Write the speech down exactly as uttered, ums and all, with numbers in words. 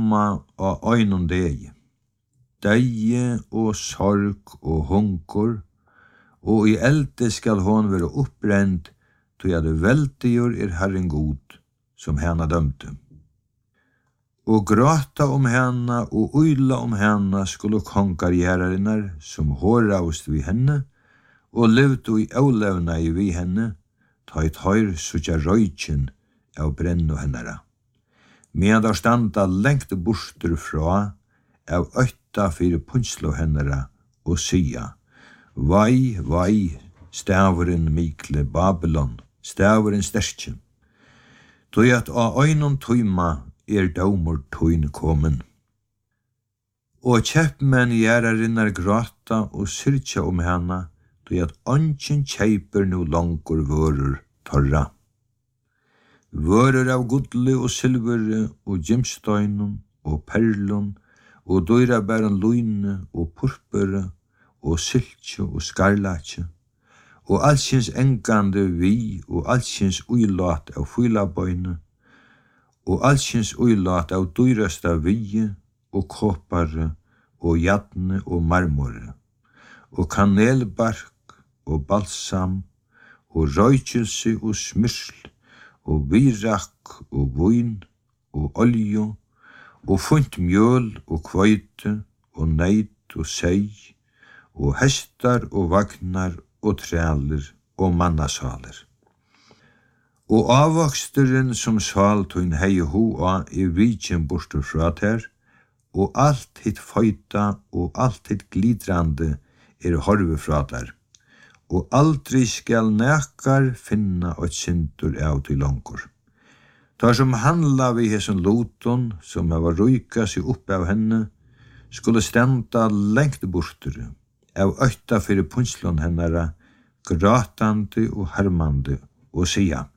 koma av øynun degi. Deie og sorg og hungur, og i elde skal hon være upprend, tog at veldigur er Herren god, som hana dømte. Og gråta om hana og uyla om hana skulle kongargerarinnar som håraust vi henne, og levde i avlevna i vi henne, ta et høyr sutja røykjen av brennu hennara. Medan der standa lengt borster fra, av øtta fyrir punslo hennara, og sia, vai, vai, staveren mikle Babylon, staveren sterkje. Tog at av øynun tøyma er daumur tøyn komen. Og kjeppmenn gjerarinnar gråta og syrtja om hana, tog at ongen kjeiper nu langur vörur torra. Vörur av gudli og silvere og gimstøynun og perlun og døyrabæren luyne og purpure og syltje og skarlatje og allsins engande vi og allsins uilat av fylabøyne og allsins uilat av døyrasta vi og kåpare og jadne og marmore og kanelbark og balsam og røykelse og smyrsl og virak og vin og olje og funt mjöl og kvøyte og neit og sei og hestar og vagnar og træler og mannasaler. Og avvoksteren som saltun hei hoa i vikjen bortur fra ter, og alt hitt føyta og alt hitt glidrandi er horve fra der, og aldri skal nekar finna og sindur av til langur. Tar som handla vi hesson loton, som hava røyka seg opp av henne, skulle stenda lengt bortur, av øtta fyrir punslon hennara, gratandi og harmandi, og sia,